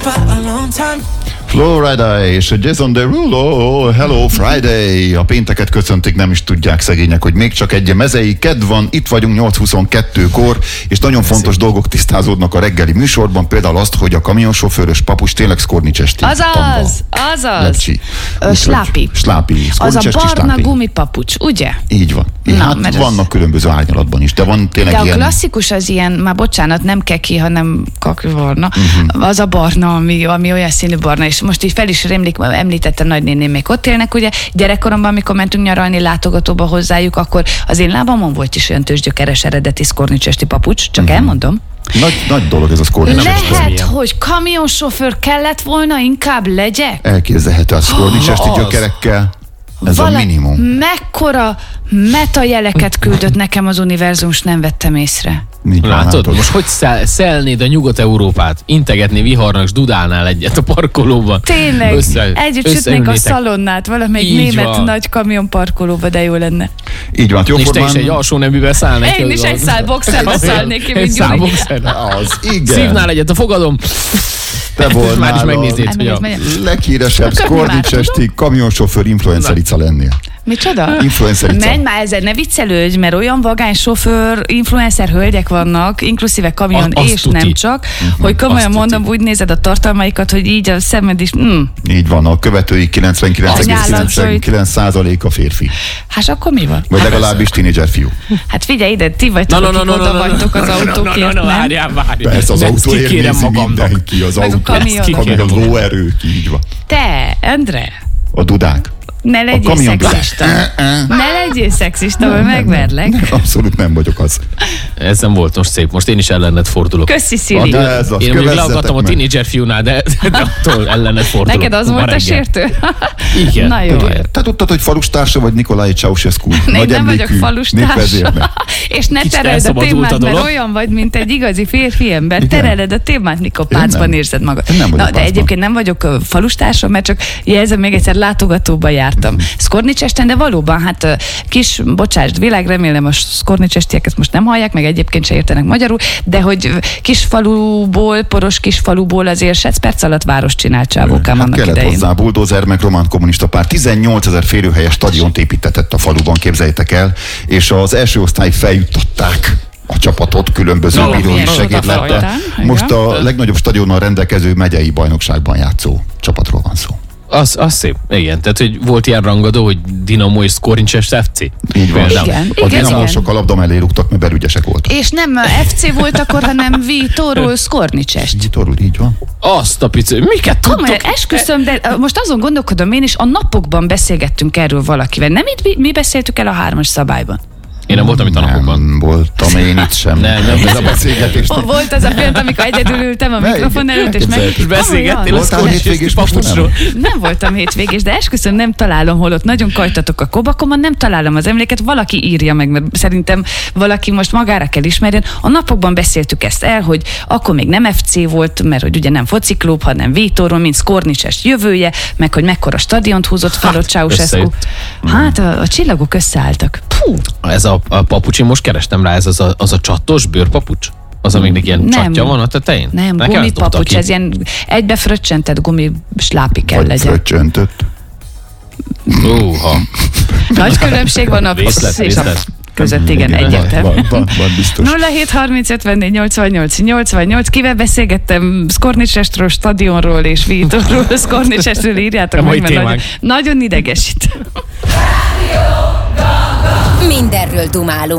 Florida és Jason Derulo, Hello Friday. A pénteket köszöntik, nem is tudják szegények, hogy még csak egy mezei kedd van. Itt vagyunk 8:22-kor, és nagyon fontos dolgok tisztázódnak a reggeli műsorban, például azt, hogy a kamionsofőrös papucs tényleg szkornicsesti. Azaz. Slápi. Az a barna gumipapucs, ugye? Így van. Hát vannak különböző árnyalatban is, de van tényleg de ilyen... a klasszikus az ilyen, már bocsánat, nem keki, hanem kakvarna. Az a barna, ami olyan színű barna, és most így fel is rémlik, említette nagynéném, még ott élnek, ugye gyerekkoromban, amikor mentünk nyaralni látogatóba hozzájuk, akkor az én lábamon volt is olyan tőzsgyökeres eredeti szkornicsesti papucs, csak elmondom. Nagy dolog ez a szkornicsesti. Lehet, hogy kamionsofőr kellett volna, inkább legyek? Elképzelhető a szkornicsesti gyökerekkel. Ez a minimum. Mekkora metajeleket küldött nekem az univerzum, és nem vettem észre. Látod? Most hogy szelnéd a Nyugat-Európát? Integetni viharnak, s dudálnál egyet a parkolóban. Tényleg, együtt sütnénk a szalonnát valamelyik német nagy kamion parkolóba, de jó lenne. Így van, és te is egy alsó neművel szállnék. Én is egy szál boxerbe szállnék ki, mint Gyuri. Az, igen. Szívnál egyet a fogadom. Te volnál már is megnéznéd, hogy a leghíresebb szkornicsesti kamionsofőr influencerica lennél. Micsoda? Influencerica. Menj már ezzel, ne viccelődj, mert olyan vagány sofőr, influencer hölgyek vannak, inkluszíve kamion, és tuti. Nem csak, hogy komolyan mondom, úgy nézed a tartalmaikat, hogy így a szemed is... Így van, a követői 99,99% férfi. Hát akkor mi van? Vagy legalábbis tínédzser fiú. Hát figyelj ide, ti vagytok, akik oda vagytok az autókért, nem? Várjál. Persze, az autóért nézi mindenki, az autóért, a lóerők, így van. Te, Endre! A dudák. Ne legyél szexista. Ne legyél szexista, mert megverlek. Abszolút nem vagyok az. Ez nem volt most szép. Most én is ellened fordulok. Köszi, Szili. Én még leakadtam a tínédzser fiúnál, de attól ellened fordulok. Neked az volt a sértő? Igen. Na jó. Te tudtad, hogy falustársa vagy Nikolaj Ceausescu? Én nem vagyok falustársa. És ne tereld a témát, mert olyan vagy, mint egy igazi férfi ember. Tereled a témát, mikor pácban érzed magad. Na, de egyébként nem vagyok falustársa, mert csak jelzem még egyszer, látogatóba jártam. Szkornicsesten, de valóban, hát bocsásd, világ, remélem a szkornicsestiek ezt most nem hallják, meg egyébként se értenek magyarul, de hogy kisfaluból, poros kisfaluból azért 6 perc alatt város csinált csávókám annak kellett idején. Hozzá buldózer, meg román kommunista párt. 18 000 férőhelyes stadiont építetett a faluban, képzeljétek el, és az első osztályig feljuttatták a csapatot különböző bírói segédlettel. Most a legnagyobb stadionnal rendelkező megyei bajnokságban játszó csapatról van szó. Az szép, igen. Tehát, hogy volt ilyen rangadó, hogy Dinamo és Szkornicsest FC? Így van. Igen, a Dinamósok a labda mellé rúgtak, mert berügyesek voltak. És nem FC volt akkor, hanem Vitorul Szkornicsest. Vitorul, így van. Azt a pici, miket tudtok? Komolyan, esküszöm, de most azon gondolkodom én is, a napokban beszélgettünk erről valakivel. Nem itt mi beszéltük el a 3-as szabályban? Én nem voltam itt a napokban. Nem voltam én itt sem. Nem ez a beszélgetés. Volt az a pillanat, amikor egyedül ültem a mikrofon előtt, és beszélgettél a szkornicsesti papucsról. Nem voltam hétvégés, de esküszöm, nem találom, holott nagyon kajtatok a kobakomon, nem találom az emléket, valaki írja meg, mert szerintem valaki most magára kell ismerjen. A napokban beszéltük ezt el, hogy akkor még nem FC volt, mert hogy ugye nem fociklub, hanem Vitorul, mint Szkornicsest jövője, meg hogy mekkora stadiont húzott fel ott Ceausescu. Hát a csillagok összeálltak. Ez a papucs, én most kerestem rá, ez az a csattos bőrpapucs? Az, amiknek ilyen csatja van a tetején? Nem, gumipapucs, ez ilyen egybefröccsentett gumislápi kell legyen. Vagy fröccsöntött. Nagy különbség van a részlet. között, igen, egyértelmű. Van biztos. 07 30 54 88 88. Kivel beszélgettem Szkornicsestről, stadionról és Vitorról, Szkornicsestről írjátok meg, mert nagyon idegesít. Mindenről dumálunk.